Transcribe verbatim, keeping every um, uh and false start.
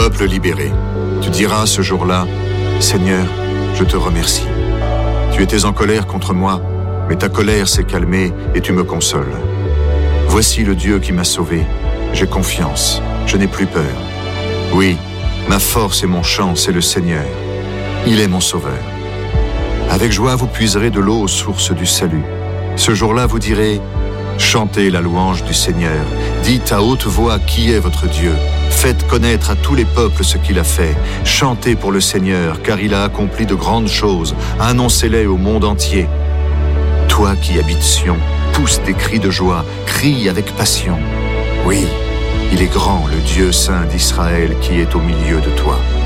peuple libéré. Tu diras ce jour-là, Seigneur, je te remercie. Tu étais en colère contre moi, mais ta colère s'est calmée et tu me consoles. Voici le Dieu qui m'a sauvé. J'ai confiance, je n'ai plus peur. Oui, ma force et mon chant, c'est le Seigneur. Il est mon sauveur. Avec joie, vous puiserez de l'eau aux sources du salut. Ce jour-là, vous direz, chantez la louange du Seigneur. Dites à haute voix qui est votre Dieu. Faites connaître à tous les peuples ce qu'il a fait. Chantez pour le Seigneur, car il a accompli de grandes choses. Annoncez-les au monde entier. Toi qui habites Sion, pousse des cris de joie, crie avec passion. Oui, il est grand, le Dieu saint d'Israël qui est au milieu de toi.